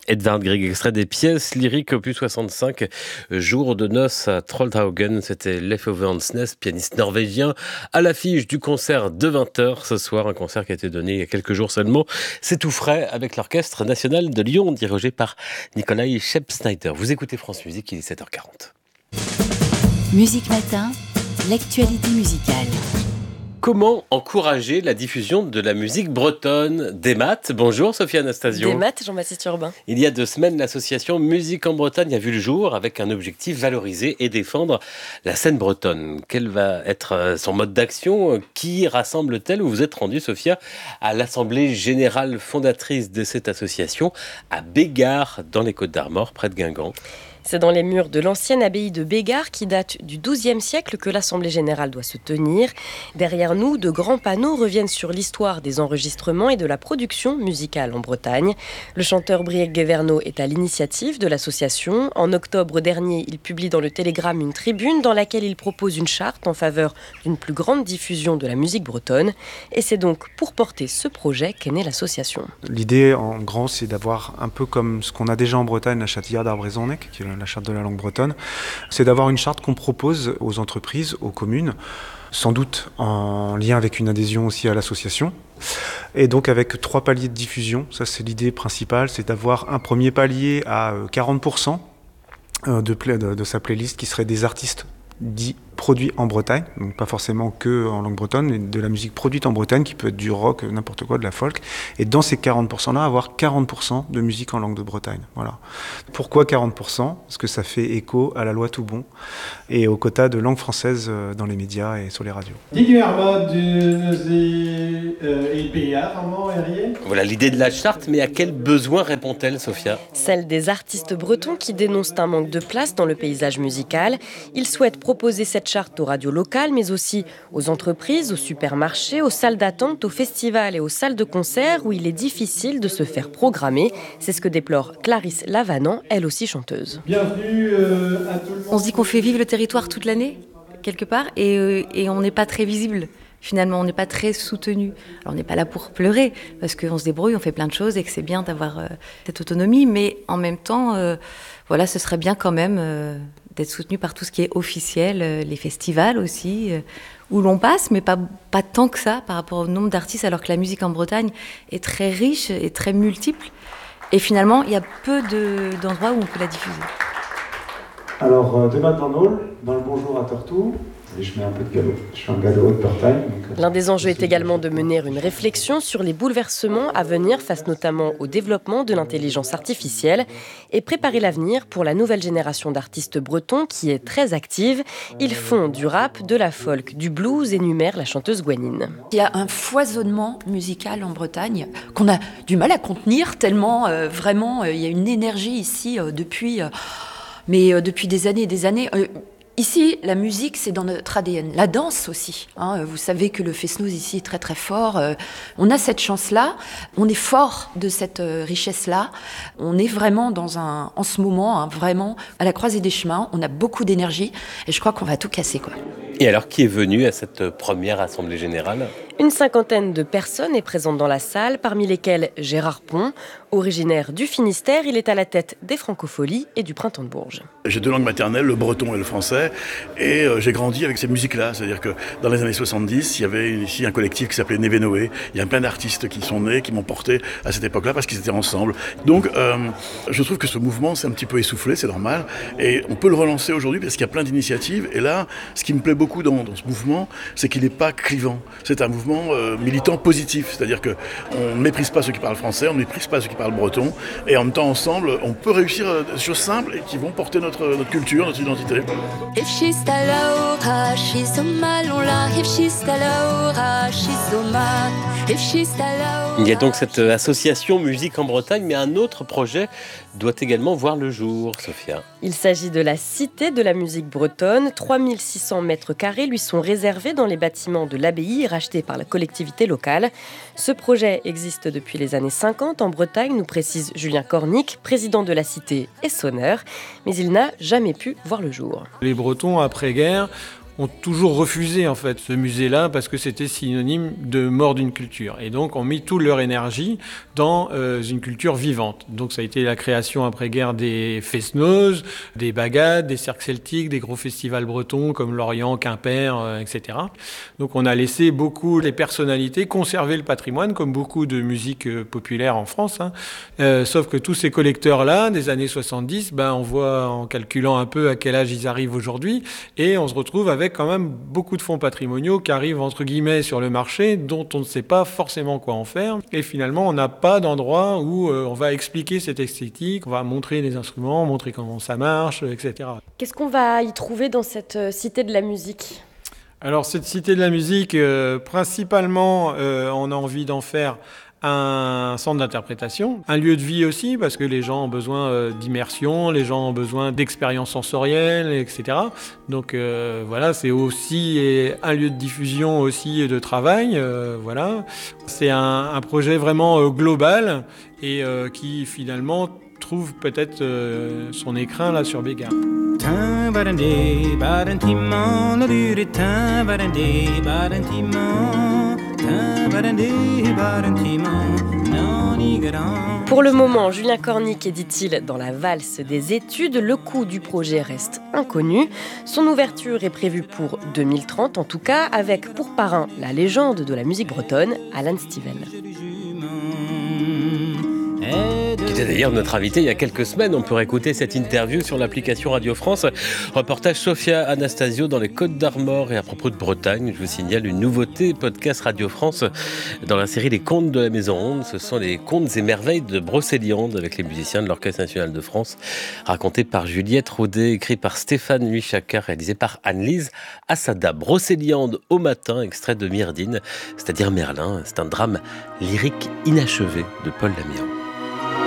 Edvard Grieg, extrait des pièces lyriques opus 65, Jour de noces à Trollhaugen. C'était Leffe Hansnes, pianiste norvégien, à l'affiche du concert de 20h ce soir, un concert qui a été donné il y a quelques jours seulement. C'est tout frais avec l'Orchestre National de Lyon, dirigé par Nikolai Scheib-Snyder. Vous écoutez France Musique, il est 7h40. Musique Matin, l'actualité musicale. Comment encourager la diffusion de la musique bretonne? Desmat, bonjour Sophie Anastasio. Desmat, Jean-Baptiste Urbain. Il y a 2 semaines, l'association Musique en Bretagne a vu le jour avec un objectif: valoriser et défendre la scène bretonne. Quel va être son mode d'action? Qui rassemble-t-elle? Vous vous êtes rendue, Sophia, à l'assemblée générale fondatrice de cette association à Bégard, dans les Côtes-d'Armor, près de Guingamp. C'est dans les murs de l'ancienne abbaye de Bégard, qui date du XIIe siècle, que l'Assemblée générale doit se tenir. Derrière nous, de grands panneaux reviennent sur l'histoire des enregistrements et de la production musicale en Bretagne. Le chanteur Briec Guéverneau est à l'initiative de l'association. En octobre dernier, il publie dans le Télégramme une tribune dans laquelle il propose une charte en faveur d'une plus grande diffusion de la musique bretonne. Et c'est donc pour porter ce projet qu'est née l'association. L'idée, en grand, c'est d'avoir un peu comme ce qu'on a déjà en Bretagne, la châtillade d'Arbrezonnec, qui est la charte de la langue bretonne, c'est d'avoir une charte qu'on propose aux entreprises, aux communes, sans doute en lien avec une adhésion aussi à l'association. Et donc avec 3 paliers de diffusion, ça c'est l'idée principale, c'est d'avoir un premier palier à 40% de sa playlist qui serait des artistes dits produits en Bretagne, donc pas forcément que en langue bretonne, mais de la musique produite en Bretagne, qui peut être du rock, n'importe quoi, de la folk. Et dans ces 40%-là, avoir 40% de musique en langue de Bretagne. Voilà. Pourquoi 40%? Parce que ça fait écho à la loi Toubon et au quota de langue française dans les médias et sur les radios. Voilà l'idée de la charte, mais à quel besoin répond-elle, Sophia? Celle des artistes bretons qui dénoncent un manque de place dans le paysage musical. Ils souhaitent proposer cette charte aux radios locales, mais aussi aux entreprises, aux supermarchés, aux salles d'attente, aux festivals et aux salles de concert où il est difficile de se faire programmer. C'est ce que déplore Clarisse Lavanant, elle aussi chanteuse. Bienvenue à tout le monde. On se dit qu'on fait vivre le territoire toute l'année, quelque part, et on n'est pas très visible. Finalement, on n'est pas très soutenu. Alors, on n'est pas là pour pleurer, parce qu'on se débrouille, on fait plein de choses et que c'est bien d'avoir cette autonomie, mais en même temps, voilà, ce serait bien quand même d'être soutenu par tout ce qui est officiel, les festivals aussi, où l'on passe, mais pas tant que ça par rapport au nombre d'artistes, alors que la musique en Bretagne est très riche et très multiple. Et finalement, il y a peu d'endroits où on peut la diffuser. Alors, Desmat dans le Bonjour à Tortou. Et je mets un peu de galop. Je fais un galop de Bretagne. L'un des enjeux est également de mener une réflexion sur les bouleversements à venir face notamment au développement de l'intelligence artificielle et préparer l'avenir pour la nouvelle génération d'artistes bretons qui est très active. Ils font du rap, de la folk, du blues, énumère la chanteuse Gwenine. Il y a un foisonnement musical en Bretagne qu'on a du mal à contenir tellement vraiment il y a une énergie ici depuis des années et des années. Ici, la musique, c'est dans notre ADN. La danse aussi. Vous savez que le fest-noz ici est très très fort. On a cette chance-là. On est fort de cette richesse-là. On est vraiment en ce moment, vraiment à la croisée des chemins. On a beaucoup d'énergie et je crois qu'on va tout casser, quoi. Et alors, qui est venu à cette première assemblée générale? Une 50aine de personnes est présente dans la salle, parmi lesquelles Gérard Pont. Originaire du Finistère, il est à la tête des Francopholies et du Printemps de Bourges. J'ai 2 langues maternelles, le breton et le français, et j'ai grandi avec cette musique-là. C'est-à-dire que dans les années 70, il y avait ici un collectif qui s'appelait Névé-Noé. Il y a plein d'artistes qui sont nés, qui m'ont porté à cette époque-là parce qu'ils étaient ensemble. Donc, je trouve que ce mouvement s'est un petit peu essoufflé, c'est normal, et on peut le relancer aujourd'hui parce qu'il y a plein d'initiatives. Et là, ce qui me plaît beaucoup dans ce mouvement, c'est qu'il n'est pas clivant. C'est un mouvement militant positif, c'est-à-dire qu'on ne méprise pas ceux qui parlent français, on ne méprise pas ceux qui parle breton, et en même temps ensemble on peut réussir des choses simples et qui vont porter notre culture, notre identité. Il y a donc cette association Musique en Bretagne, mais un autre projet doit également voir le jour, Sophia. Il s'agit de la Cité de la musique bretonne. 3600 mètres carrés lui sont réservés dans les bâtiments de l'abbaye rachetés par la collectivité locale. Ce projet existe depuis les années 50 en Bretagne, nous précise Julien Cornic, président de la Cité et sonneur, mais il n'a jamais pu voir le jour. Les Bretons, après-guerre, ont toujours refusé en fait ce musée-là parce que c'était synonyme de mort d'une culture. Et donc ont mis toute leur énergie dans une culture vivante. Donc ça a été la création après-guerre des fest-noz, des bagades, des cercles celtiques, des gros festivals bretons comme Lorient, Quimper, etc. Donc on a laissé beaucoup les personnalités conserver le patrimoine comme beaucoup de musique populaire en France. Sauf que tous ces collecteurs-là, des années 70, on voit en calculant un peu à quel âge ils arrivent aujourd'hui et on se retrouve avec quand même beaucoup de fonds patrimoniaux qui arrivent entre guillemets sur le marché dont on ne sait pas forcément quoi en faire et finalement on n'a pas d'endroit où on va expliquer cette esthétique, on va montrer les instruments, montrer comment ça marche, etc. Qu'est-ce qu'on va y trouver dans cette cité de la musique ? Alors cette cité de la musique, principalement on a envie d'en faire un centre d'interprétation, un lieu de vie aussi, parce que les gens ont besoin d'immersion, les gens ont besoin d'expériences sensorielles, etc. Donc voilà, c'est aussi un lieu de diffusion aussi et de travail. Voilà, c'est un projet vraiment global et qui finalement trouve peut-être son écrin là sur Bégard. Pour le moment, Julien Cornic est, dit-il, dans la valse des études. Le coût du projet reste inconnu. Son ouverture est prévue pour 2030, en tout cas, avec pour parrain la légende de la musique bretonne, Alan Stivell. Qui était d'ailleurs notre invité il y a quelques semaines. On peut réécouter cette interview sur l'application Radio France. Reportage Sophia Anastasio dans les Côtes d'Armor. Et à propos de Bretagne, je vous signale une nouveauté, podcast Radio France dans la série Les Contes de la Maison Ronde. Ce sont les contes et merveilles de Brocéliande avec les musiciens de l'Orchestre National de France, racontés par Juliette Rodet, écrit par Stéphane Huichaka, réalisé par Anne-Lise Assada. Brocéliande au matin, extrait de Myrdine, c'est-à-dire Merlin. C'est un drame lyrique inachevé de Paul Lamian.